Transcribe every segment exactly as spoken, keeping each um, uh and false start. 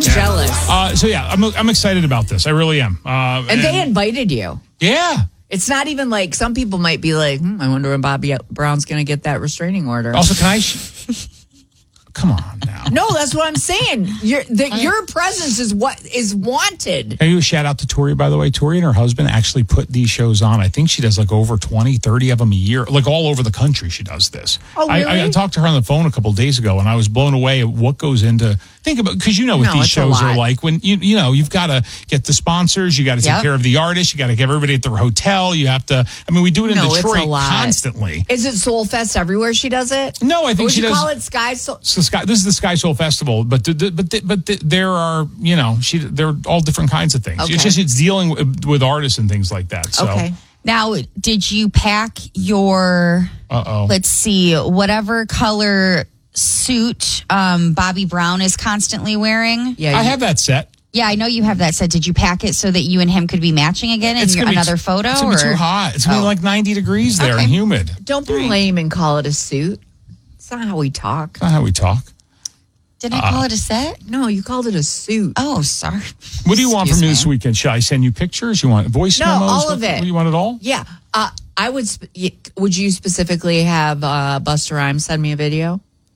I'm jealous. Uh, so, yeah, I'm I'm excited about this. I really am. Uh, and, and they invited you. Yeah. It's not even like some people might be like, hmm, I wonder when Bobby Brown's going to get that restraining order. Also, can I... Sh- Come on now. No, that's what I'm saying. Your the, your presence is what is wanted. Can you a shout out to Tori, by the way? Tori and her husband actually put these shows on. I think she does like over twenty, thirty of them a year. Like all over the country she does this. Oh, really? I, I talked to her on the phone a couple of days ago, and I was blown away at what goes into... Think about... Because you know what no, these shows are like. When you you know, you've got to get the sponsors. You got to take yep. care of the artists. You got to get everybody at their hotel. You have to... I mean, we do it in no, Detroit constantly. Is it Soul Fest everywhere she does it? No, I think Would she you does... call it Sky Soul? So Sky, this is the Sky Soul Festival, but the, the, but the, but the, there are, you know, she they're all different kinds of things. Okay. It's just it's dealing with, with artists and things like that. So. Okay. Now, did you pack your? Uh oh. Let's see, whatever color suit um, Bobby Brown is constantly wearing? Yeah, I have that set. Yeah, I know you have that set. Did you pack it so that you and him could be matching again in It's your, gonna be another t- photo? It's gonna be or? too hot. It's gonna Oh. be like ninety degrees there Okay. and humid. Don't be lame and call it a suit. It's not how we talk. That's not how we talk. Did I call it a set? No, you called it a suit. Oh, sorry. What do you want Excuse from me me. this weekend? Shall I send you pictures? You want voice No, memos? all What- of it. What, you want it all? Yeah. Uh, I would. Sp- y- would you specifically have uh, Busta Rhymes send me a video?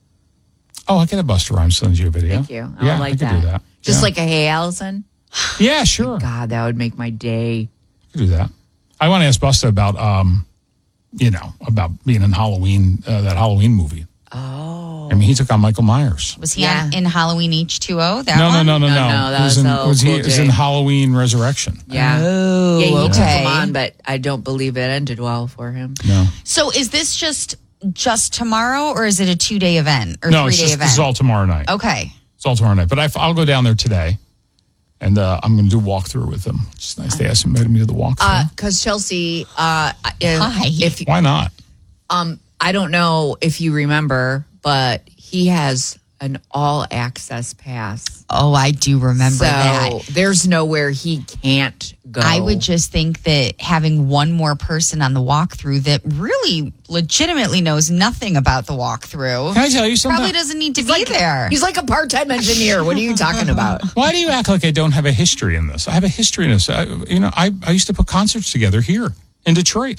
Oh, I can have Busta Rhymes send you a video. Thank you. I yeah, would like I could that. do that. Just yeah. like a Hey Allison. Yeah, sure. God, that would make my day. I could do that. I want to ask Busta about, um, you know, about being in Halloween, uh, that Halloween movie. Oh. I mean, he took on Michael Myers. Was he Yeah. on, in Halloween H two O? That No, no, one? no, no, no. No, no, that It was in, L was he Cool it was J. in Halloween Resurrection. Yeah. Oh, yeah, he took okay. him on, but I don't believe it ended well for him. No, So is this just just tomorrow, or is it a two day event or no, three it's day just event? this is all tomorrow night. Okay. It's all tomorrow night. But I, I'll go down there today, and uh, I'm going to do a walkthrough with them. It's nice they asked invited me to the walkthrough. Because Chelsea, uh, if, Hi. if Why not? um, I don't know if you remember, but he has an all access pass. Oh, I do remember So that. there's nowhere he can't go. I would just think that having one more person on the walkthrough that really legitimately knows nothing about the walkthrough Can I tell you something? probably doesn't need to He's be like, there. He's like a part-time engineer. What are you talking about? Why do you act like I don't have a history in this? I have a history in this. I, you know, I, I used to put concerts together here in Detroit.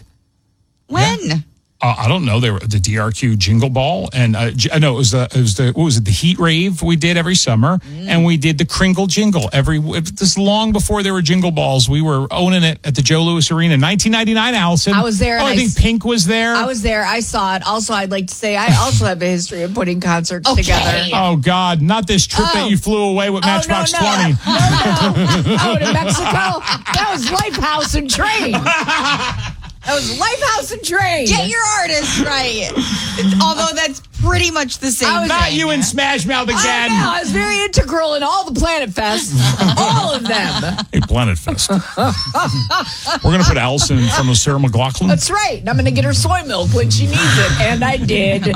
When? Uh, I don't know. They were the D R Q Jingle Ball, and uh, J- I know it was the it was the what was it the Heat Rave we did every summer, Mm. and we did the Kringle Jingle every. This long before there were Jingle Balls, we were owning it at the Joe Louis Arena, nineteen ninety-nine. Allison, I was there Oh, and I I think s- Pink was there. I was there. I saw it. Also, I'd like to say I also have a history of putting concerts Okay. together. Oh God, not this trip Oh. that you flew away with Matchbox oh, no, no. twenty. No, no. Oh, to Mexico? That was Lifehouse and Train. That was Lifehouse and Train. Get your artist right. Although that's pretty much the same I was- thing. Not you and Smash Mouth I again. know. I was very integral in all the Planet Fests. all of them. Hey, Planet Fest. We're gonna put Allison in front of Sarah McLachlan. That's right. And I'm going to get her soy milk when she needs it. And I did.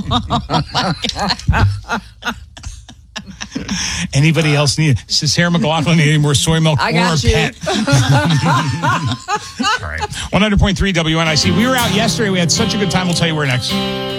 Anybody else need? Does Sarah McLachlan need any more soy milk I or got a you. pet? All right. one hundred point three W N I C. We were out yesterday. We had such a good time. We'll tell you where next.